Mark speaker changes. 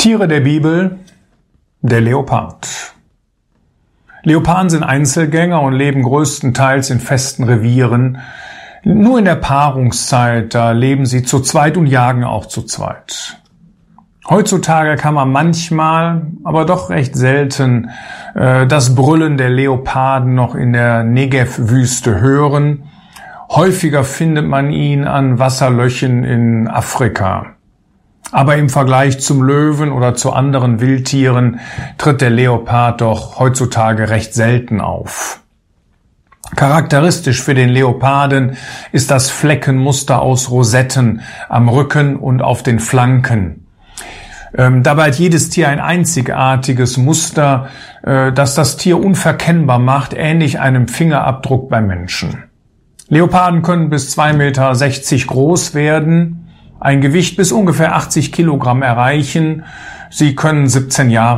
Speaker 1: Tiere der Bibel, der Leopard. Leoparden sind Einzelgänger und leben größtenteils in festen Revieren. Nur in der Paarungszeit, da leben sie zu zweit und jagen auch zu zweit. Heutzutage kann man manchmal, aber doch recht selten, das Brüllen der Leoparden noch in der Negev-Wüste hören. Häufiger findet man ihn an Wasserlöchen in Afrika. Aber im Vergleich zum Löwen oder zu anderen Wildtieren tritt der Leopard doch heutzutage recht selten auf. Charakteristisch für den Leoparden ist das Fleckenmuster aus Rosetten am Rücken und auf den Flanken. Dabei hat jedes Tier ein einzigartiges Muster, das das Tier unverkennbar macht, ähnlich einem Fingerabdruck beim Menschen. Leoparden können bis 2,60 Meter groß werden, ein Gewicht bis ungefähr 80 Kilogramm erreichen. Sie können 17 Jahre